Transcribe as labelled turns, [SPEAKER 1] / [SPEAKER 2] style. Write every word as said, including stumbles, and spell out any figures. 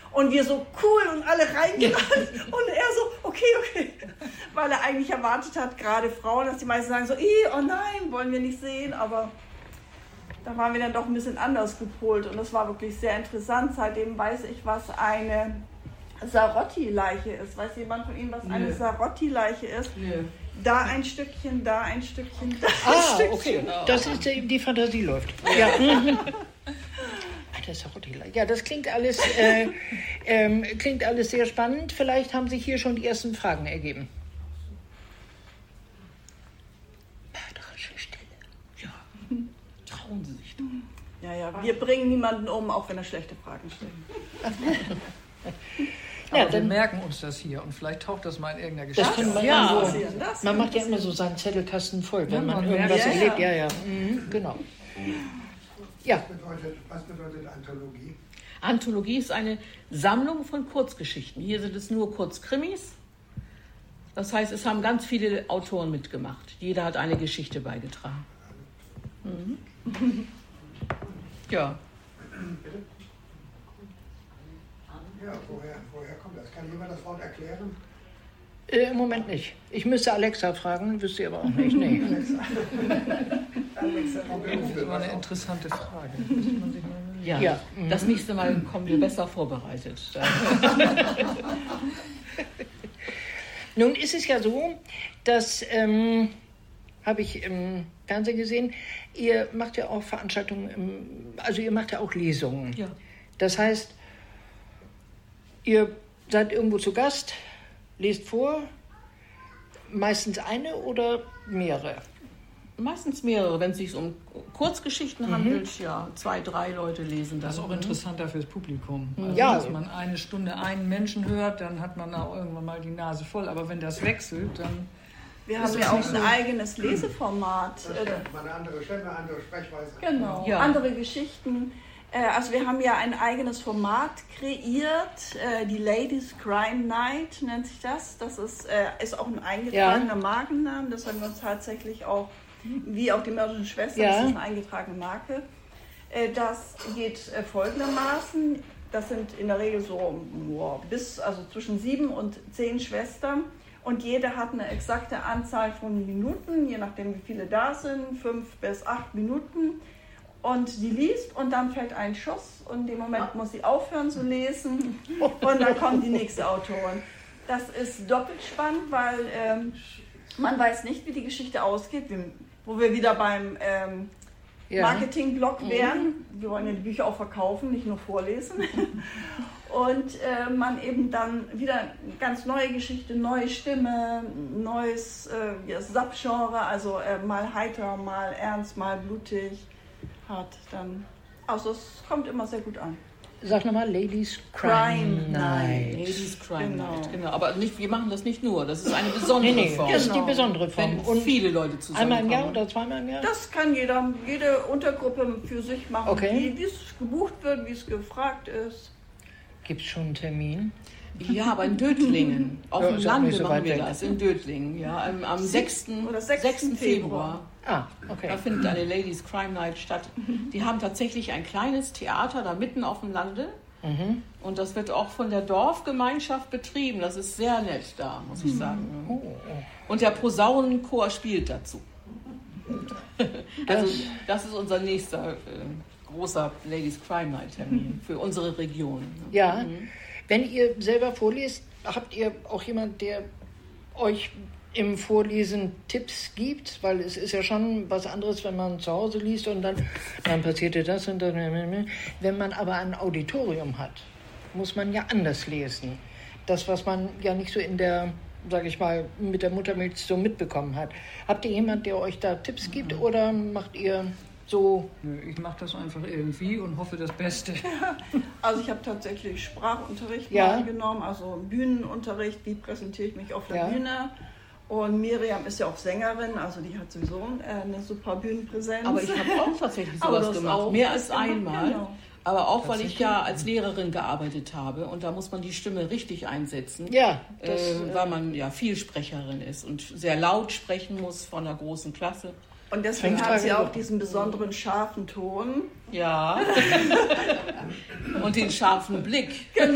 [SPEAKER 1] Und wir so cool und alle reingerannt. Und er so, okay, okay. Weil er eigentlich erwartet hat, gerade Frauen, dass die meisten sagen so, oh nein, wollen wir nicht sehen. Aber da waren wir dann doch ein bisschen anders gepolt. Und das war wirklich sehr interessant. Seitdem weiß ich, was eine Sarotti-Leiche ist. Weiß jemand von Ihnen, was eine
[SPEAKER 2] Nee.
[SPEAKER 1] Sarotti-Leiche ist?
[SPEAKER 2] Nee.
[SPEAKER 1] Da ein Stückchen, da ein Stückchen, da ein
[SPEAKER 3] Ah,
[SPEAKER 1] Stückchen.
[SPEAKER 3] okay. Das ist die, die Fantasie läuft. Ja. Das ja, das klingt alles, äh, ähm, klingt alles sehr spannend. Vielleicht haben sich hier schon die ersten Fragen ergeben. Mörderische Stille.
[SPEAKER 2] Ja, trauen Sie sich doch.
[SPEAKER 1] Ja, ja, wir bringen niemanden um, auch wenn er schlechte Fragen stellt.
[SPEAKER 2] Aber
[SPEAKER 3] Ja,
[SPEAKER 2] wir
[SPEAKER 3] dann-
[SPEAKER 2] merken uns das hier und vielleicht taucht das mal in irgendeiner
[SPEAKER 3] Das
[SPEAKER 2] Geschichte
[SPEAKER 3] kann man,
[SPEAKER 1] Ja,
[SPEAKER 3] so,
[SPEAKER 1] passieren, das
[SPEAKER 3] man
[SPEAKER 1] kann
[SPEAKER 3] macht ja immer so seinen Zettelkasten voll, wenn
[SPEAKER 2] Ja,
[SPEAKER 3] man
[SPEAKER 2] man
[SPEAKER 3] irgendwas
[SPEAKER 1] merkt- ja,
[SPEAKER 3] erlebt.
[SPEAKER 1] ja.
[SPEAKER 3] Ja, ja, mhm, genau. Ja,
[SPEAKER 4] Was bedeutet, was bedeutet Anthologie?
[SPEAKER 5] Anthologie ist eine Sammlung von Kurzgeschichten. Hier sind es nur Kurzkrimis. Das heißt, es haben ganz viele Autoren mitgemacht. Jeder hat eine Geschichte beigetragen. Mhm. Ja.
[SPEAKER 4] Ja, woher, woher kommt das? Kann jemand das Wort erklären?
[SPEAKER 3] äh, im Moment nicht. Ich müsste Alexa fragen, wüsste ihr aber auch nicht. Nee.
[SPEAKER 2] Das ist immer eine interessante Frage. Müsste man sich mal-
[SPEAKER 5] Ja.
[SPEAKER 3] Ja, mhm.
[SPEAKER 5] Das nächste Mal kommen wir besser vorbereitet.
[SPEAKER 3] Nun ist es ja so, dass, ähm, habe ich im Fernsehen gesehen, ihr macht ja auch Veranstaltungen, im, also ihr macht ja auch Lesungen.
[SPEAKER 5] Ja.
[SPEAKER 3] Das heißt, ihr seid irgendwo zu Gast, lest vor, meistens eine oder mehrere?
[SPEAKER 5] Meistens mehrere, wenn es sich um Kurzgeschichten handelt, ja, zwei, drei Leute lesen
[SPEAKER 2] Das
[SPEAKER 5] das.
[SPEAKER 2] ist auch interessanter fürs Publikum. Also,
[SPEAKER 3] Ja.
[SPEAKER 2] dass man eine Stunde einen Menschen hört, dann hat man auch irgendwann mal die Nase voll. Aber wenn das wechselt, dann
[SPEAKER 1] Wir haben ja auch ein eigenes Leseformat.
[SPEAKER 4] Das stimmt, mal eine andere Stimme, andere Sprechweise.
[SPEAKER 1] Genau,
[SPEAKER 5] Ja.
[SPEAKER 1] andere Geschichten. Äh, Also wir haben ja ein eigenes Format kreiert, äh, die Ladies Crime Night nennt sich das. Das ist, äh, ist auch ein eingetragener Markenname, das haben wir uns tatsächlich auch, wie auch die mörderischen Schwestern,
[SPEAKER 3] Ja.
[SPEAKER 1] das ist eine eingetragene Marke. Äh, Das geht äh, folgendermaßen, das sind in der Regel so boah, bis, also zwischen sieben und zehn Schwestern. Und jede hat eine exakte Anzahl von Minuten, je nachdem wie viele da sind, fünf bis acht Minuten. Und die liest und dann fällt ein Schuss und in dem Moment muss sie aufhören zu lesen und dann kommt die nächste Autorin. Das ist doppelt spannend, weil ähm, man weiß nicht, wie die Geschichte ausgeht, wie, wo wir wieder beim ähm,
[SPEAKER 3] Ja.
[SPEAKER 1] Marketing-Blog wären. Wir wollen ja die Bücher auch verkaufen, nicht nur vorlesen. Und äh, man eben dann wieder eine ganz neue Geschichte, neue Stimme, neues äh, ja, Subgenre, also äh, mal heiter, mal ernst, mal blutig hat. Dann, also es kommt immer sehr gut an.
[SPEAKER 3] Sag nochmal, Ladies Crime,
[SPEAKER 1] Crime
[SPEAKER 3] Night.
[SPEAKER 5] Ladies Crime
[SPEAKER 1] Genau.
[SPEAKER 5] Night, genau. Aber nicht, wir machen das nicht nur, das ist eine besondere
[SPEAKER 3] Nee, nee,
[SPEAKER 5] Form.
[SPEAKER 3] das ist die
[SPEAKER 1] Genau.
[SPEAKER 3] besondere Form.
[SPEAKER 5] Wenn
[SPEAKER 3] Und
[SPEAKER 5] viele Leute zusammenkommen.
[SPEAKER 3] einmal im Jahr oder zweimal im Jahr?
[SPEAKER 1] Das kann jeder, jede Untergruppe für sich machen,
[SPEAKER 3] Okay.
[SPEAKER 1] wie wie es gebucht wird, wie es gefragt ist.
[SPEAKER 3] Gibt es schon einen Termin?
[SPEAKER 5] Ja, aber in Dötlingen. Auf
[SPEAKER 3] Ja,
[SPEAKER 5] dem
[SPEAKER 3] ist auch nicht
[SPEAKER 5] Lande
[SPEAKER 3] so
[SPEAKER 5] machen
[SPEAKER 3] weit
[SPEAKER 5] wir
[SPEAKER 3] weg.
[SPEAKER 5] das, in Dötlingen. Ja, am, am sechsten
[SPEAKER 1] oder sechsten
[SPEAKER 5] sechsten Februar.
[SPEAKER 3] Ah, okay.
[SPEAKER 5] Da findet eine Ladies Crime Night statt. Die haben tatsächlich ein kleines Theater da mitten auf dem Lande.
[SPEAKER 3] Mhm.
[SPEAKER 5] Und das wird auch von der Dorfgemeinschaft betrieben. Das ist sehr nett da, muss ich sagen.
[SPEAKER 3] Oh.
[SPEAKER 5] Und der Posaunenchor spielt dazu. Also
[SPEAKER 3] Das-
[SPEAKER 5] das ist unser nächster äh, großer Ladies Crime Night Termin für unsere Region.
[SPEAKER 3] Ja, wenn ihr selber vorlest, habt ihr auch jemand, der euch im Vorlesen Tipps gibt? Weil es ist ja schon was anderes, wenn man zu Hause liest und dann, dann passierte das und dann. Wenn man aber ein Auditorium hat, muss man ja anders lesen. Das, was man ja nicht so in der, sage ich mal, mit der Muttermilch so mitbekommen hat. Habt ihr jemand, der euch da Tipps gibt oder macht ihr so?
[SPEAKER 2] Nö, ich mache das einfach irgendwie und hoffe das Beste.
[SPEAKER 1] Also ich habe tatsächlich Sprachunterricht
[SPEAKER 3] Ja.
[SPEAKER 1] mal genommen, also Bühnenunterricht, wie präsentiere ich mich auf der
[SPEAKER 3] Ja.
[SPEAKER 1] Bühne. Und Miriam ist ja auch Sängerin, also die hat sowieso äh, eine super Bühnenpräsenz.
[SPEAKER 5] Aber ich habe auch tatsächlich
[SPEAKER 1] Aber
[SPEAKER 5] sowas
[SPEAKER 1] du hast
[SPEAKER 5] gemacht,
[SPEAKER 1] auch
[SPEAKER 5] mehr
[SPEAKER 1] was
[SPEAKER 5] als
[SPEAKER 1] gemacht,
[SPEAKER 5] einmal.
[SPEAKER 1] genau.
[SPEAKER 5] Aber auch, weil ich ja als Lehrerin gearbeitet habe und da muss man die Stimme richtig einsetzen,
[SPEAKER 3] Ja, das,
[SPEAKER 5] äh, weil man ja Vielsprecherin ist und sehr laut sprechen muss von einer großen Klasse.
[SPEAKER 1] Und deswegen
[SPEAKER 3] Fünf
[SPEAKER 1] hat
[SPEAKER 3] Tage
[SPEAKER 1] sie auch
[SPEAKER 3] Woche.
[SPEAKER 1] diesen besonderen scharfen Ton.
[SPEAKER 5] Ja. Und den scharfen Blick.
[SPEAKER 1] Genau.